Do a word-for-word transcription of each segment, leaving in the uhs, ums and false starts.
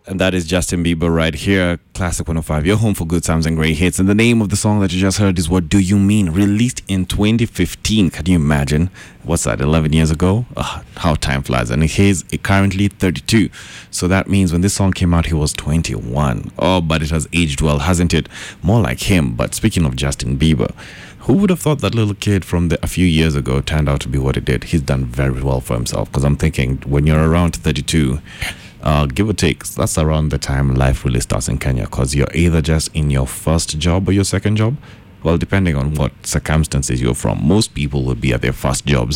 And that is Justin Bieber right here, Classic one oh five, your home for good times and great hits. And the name of the song that you just heard is What Do You Mean? Released in twenty fifteen. Can you imagine? What's that, eleven years ago? Oh, how time flies. And he's currently thirty-two. So that means when this song came out, he was twenty-one. Oh, but it has aged well, hasn't it? More like him. But speaking of Justin Bieber, who would have thought that little kid from the, a few years ago turned out to be what he did? He's done very well for himself. Because I'm thinking, when you're around thirty-two... Uh, give or take, that's around the time life really starts in Kenya, because you're either just in your first job or your second job. Well, depending on what circumstances you're from. Most people would be at their first jobs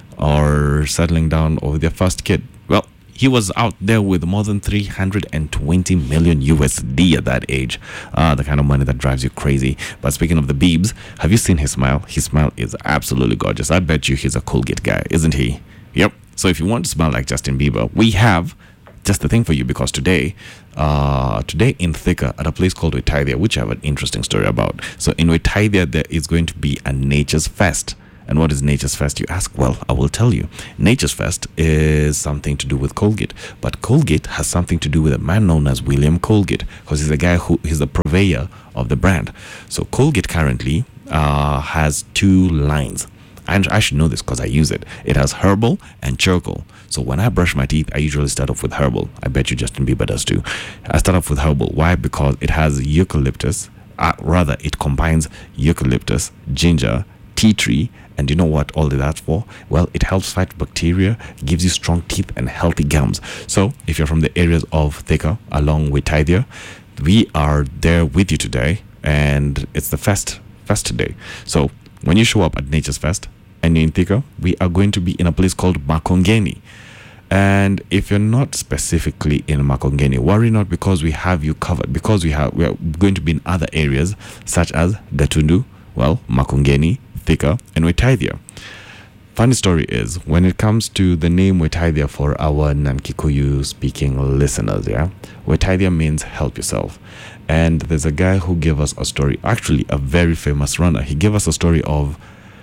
or settling down or their first kid. Well, he was out there with more than three hundred twenty million U S D at that age. Uh, the kind of money that drives you crazy. But speaking of the Biebs, have you seen his smile? His smile is absolutely gorgeous. I bet you he's a Colgate guy, isn't he? Yep. So if you want to smile like Justin Bieber, we have just the thing for you, because today, uh, today in Thika, at a place called Wetaithia, which I have an interesting story about. So in Wetaithia, there is going to be a Nature's Fest. And what is Nature's Fest, you ask? Well, I will tell you. Nature's Fest is something to do with Colgate, but Colgate has something to do with a man known as William Colgate, because he's a guy who is the purveyor of the brand. So Colgate currently uh, has two lines. And I should know this because I use it. It has herbal and charcoal. So when I brush my teeth, I usually start off with herbal. I bet you Justin Bieber does too. I start off with herbal. Why? Because it has eucalyptus. Uh, rather, it combines eucalyptus, ginger, tea tree, and you know what all of that's for? Well, it helps fight bacteria, gives you strong teeth and healthy gums. So if you're from the areas of Thika, along with Wetaithia, we are there with you today, and it's the fest, fest today. So when you show up at Nature's Fest and you're in Thika, we are going to be in a place called Makongeni. And if you're not specifically in Makongeni, worry not, because we have you covered. Because we have we are going to be in other areas such as Gatundu, well, Makongeni, Thika, and Wetaithia. Funny story is, when it comes to the name Wetaithia for our Nankikuyu speaking listeners, yeah, Wetaithia means help yourself. And there's a guy who gave us a story, actually a very famous runner. He gave us a story of,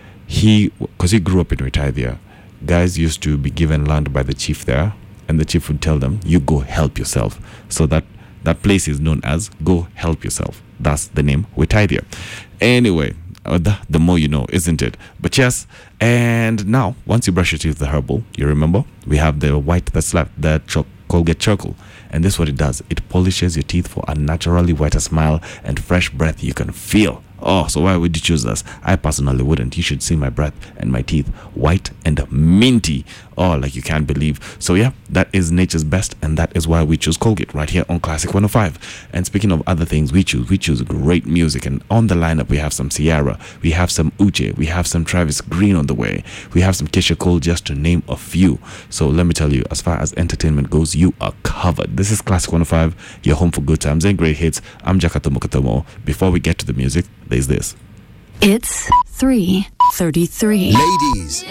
he, because he grew up in Wetaithia, guys used to be given land by the chief there, and the chief would tell them, you go help yourself. So that, that place is known as Go Help Yourself. That's the name Wetaithia. Anyway, Uh, the, the more you know, isn't it? But yes, and now once you brush your teeth with the herbal, you remember we have the white that's left, the cho- Colgate charcoal, and this is what it does. It polishes your teeth for a naturally whiter smile and fresh breath you can feel. Oh, so why would you choose us? I personally wouldn't. You should see my breath and my teeth, white and minty. Oh, like you can't believe. So yeah, that is Nature's Best, and that is why we choose Colgate right here on Classic one oh five. And speaking of other things we choose, we choose great music. And on the lineup, we have some Ciara, we have some Uche, we have some Travis Green on the way, we have some Keisha Cole, just to name a few. So let me tell you, as far as entertainment goes, you are covered. This is Classic one oh five, your home for good times and great hits. I'm Jakatomo Katomo. Before we get to the music, there's this. It's three thirty-three. Ladies,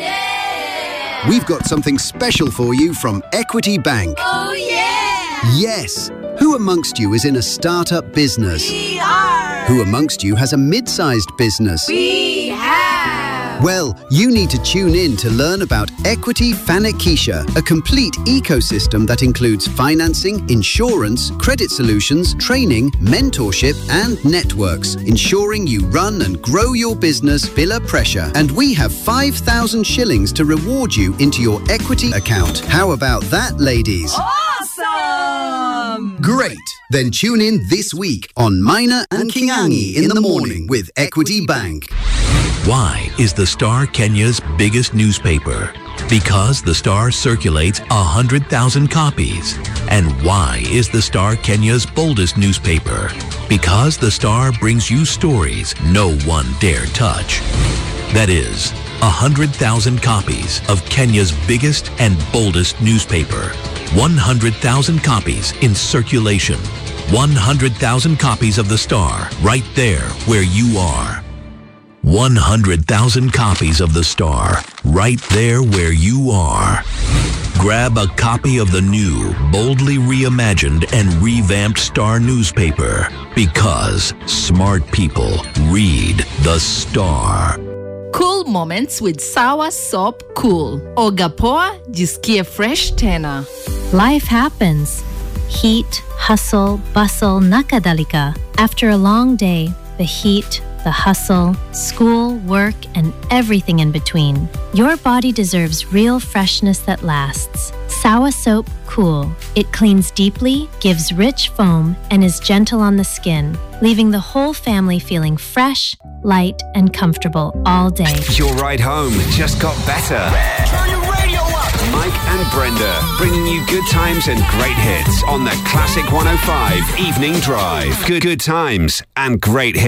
yeah! We've got something special for you from Equity Bank. Oh, yeah! Yes! Who amongst you is in a startup business? We are! Who amongst you has a mid-sized business? We have! Well, you need to tune in to learn about Equity Fanikisha, a complete ecosystem that includes financing, insurance, credit solutions, training, mentorship, and networks, ensuring you run and grow your business bila pressure. And we have five thousand shillings to reward you into your equity account. How about that, ladies? Awesome! Great! Then tune in this week on Minor and Kingangi in the morning with Equity Bank. Why is the Star Kenya's biggest newspaper? Because the Star circulates one hundred thousand copies. And why is the Star Kenya's boldest newspaper? Because the Star brings you stories no one dare touch. That is, one hundred thousand copies of Kenya's biggest and boldest newspaper. one hundred thousand copies in circulation. one hundred thousand copies of the Star right there where you are. one hundred thousand copies of the Star right there where you are. Grab a copy of the new, boldly reimagined and revamped Star newspaper, because smart people read the Star. Cool moments with Sawa Soap Cool. Oga poa, jisikie fresh tena. Life happens. Heat, hustle, bustle, nakadalika. After a long day, the heat, the hustle, school, work, and everything in between. Your body deserves real freshness that lasts. Sawa Soap Cool. It cleans deeply, gives rich foam, and is gentle on the skin, leaving the whole family feeling fresh, light, and comfortable all day. Your ride home just got better. Turn your radio up. Mike and Brenda bringing you good times and great hits on the Classic one oh five Evening Drive. Good, good times and great hits.